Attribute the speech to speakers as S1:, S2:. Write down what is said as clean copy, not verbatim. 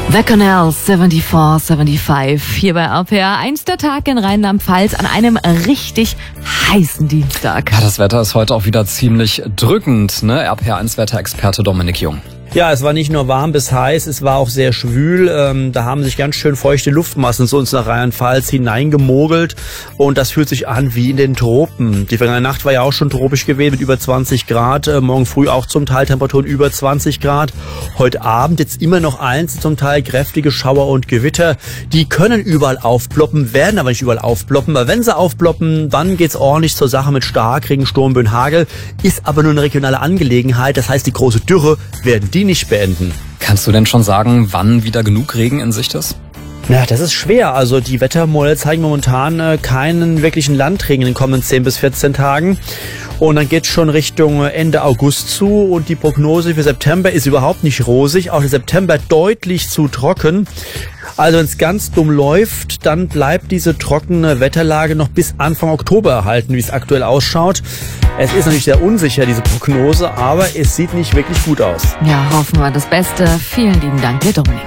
S1: The Canal 74-75 hier bei RPR 1, der Tag in Rheinland-Pfalz an einem richtig heißen Dienstag.
S2: Ja, das Wetter ist heute auch wieder ziemlich drückend, ne? RPR 1 Wetterexperte Dominik Jung.
S3: Ja, es war nicht nur warm bis heiß, es war auch sehr schwül. Da haben sich ganz schön feuchte Luftmassen zu uns nach Rheinland-Pfalz hineingemogelt und das fühlt sich an wie in den Tropen. Die vergangene Nacht war ja auch schon tropisch gewesen mit über 20 Grad, morgen früh auch zum Teil Temperaturen über 20 Grad. Heute Abend jetzt immer noch zum Teil kräftige Schauer und Gewitter. Die können überall aufploppen, werden aber nicht überall aufploppen, weil wenn sie aufploppen, dann geht's ordentlich zur Sache mit Starkregen, Sturmböen, Hagel. Ist aber nur eine regionale Angelegenheit, das heißt die große Dürre werden die nicht beenden.
S2: Kannst du denn schon sagen, wann wieder genug Regen in Sicht ist?
S3: Ja, das ist schwer. Also die Wettermodelle zeigen momentan keinen wirklichen Landregen in den kommenden 10 bis 14 Tagen. Und dann geht's schon Richtung Ende August zu und die Prognose für September ist überhaupt nicht rosig. Auch der September deutlich zu trocken. Also wenn es ganz dumm läuft, dann bleibt diese trockene Wetterlage noch bis Anfang Oktober erhalten, wie es aktuell ausschaut. Es ist natürlich sehr unsicher, diese Prognose, aber es sieht nicht wirklich gut aus.
S1: Ja, hoffen wir das Beste. Vielen lieben Dank dir, Dominik.